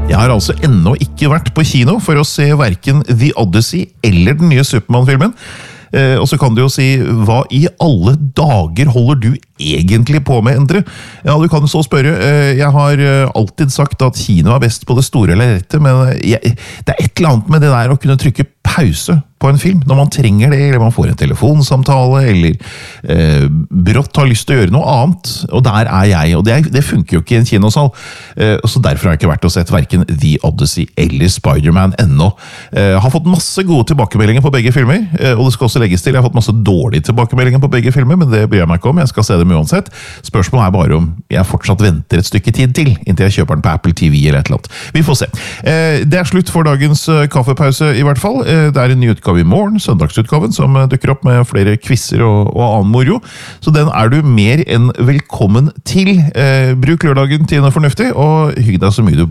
Jeg har altså ennå ikke vært på kino for å se hverken The Odyssey eller den nye Superman-filmen. Og så kan du jo si, hva I alle dager holder du egentlig på med, Endre? Ja, du kan så spørre. Jeg har alltid sagt at kino best på det store lerretet, men det et eller annet med det der å kunne trykke pause på en film, når man trenger det, eller man får en telefonsamtale, eller brått har lyst til å gjøre noe annet, og der jeg, og det funker jo ikke I en kinosal, så derfor har jeg ikke vært og sett hverken The Odyssey eller Spider-Man ennå. Har fått masse gode tilbakemeldinger på begge filmer, og det skal også legges til, jeg har fått masse dårlige tilbakemeldinger på begge filmer, men det bryr jeg meg ikke om, jeg skal se dem uansett. Spørsmålet bare om jeg fortsatt venter et stykke tid til, inntil jeg kjøper den på Apple TV eller et eller annet. Vi får se. Det slutt for dagens kaffepause I hvert fall. Det en ny utgave I morgen, søndagsutgaven, som dukker opp med flere quizzer og annen moro. Så den du mer enn velkommen til. Bruk lørdagen til noe fornuftig, og hygg deg så mye du